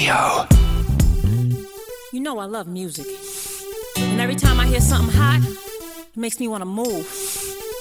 Radio. You know I love music. And every time I hear something hot, it makes me want to move.